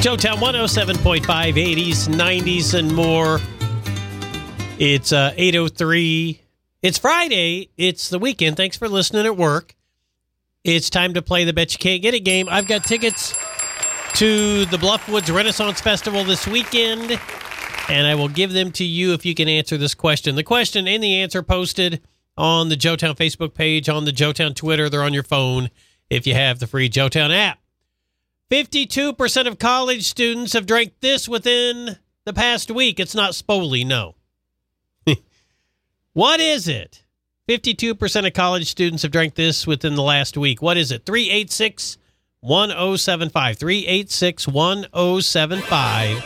Joetown 107.5, 80s, 90s, and more. It's 8:03. It's Friday. It's the weekend. Thanks for listening at work. It's time to play the Bet You Can't Get It game. I've got tickets to the Bluffwoods Renaissance Festival this weekend, and I will give them to you if you can answer this question. The question and the answer posted on the Joetown Facebook page, on the Joetown Twitter. They're on your phone if you have the free Joetown app. 52% of college students have drank this within the past week. It's not Spoli, no. What is it? 52% of college students have drank this within the last week. What is it? 386-1075. 386-1075.